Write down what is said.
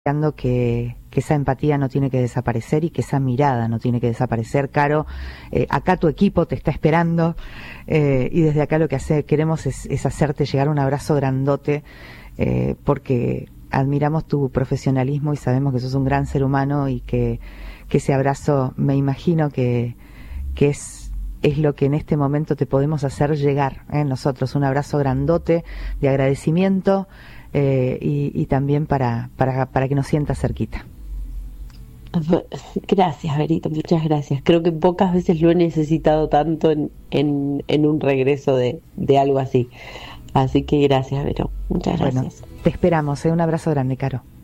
que esa empatía no tiene que desaparecer y que esa mirada no tiene que desaparecer. Caro, acá tu equipo te está esperando, y desde acá lo que queremos es hacerte llegar un abrazo grandote, porque admiramos tu profesionalismo y sabemos que sos un gran ser humano, y que ese abrazo, me imagino que es lo que en este momento te podemos hacer llegar, nosotros, un abrazo grandote de agradecimiento, y también para que nos sientas cerquita. Gracias, Verito, muchas gracias. Creo que pocas veces lo he necesitado tanto en un regreso de algo así. Así que gracias, Vero. Muchas gracias. Bueno, te esperamos, un abrazo grande, Caro.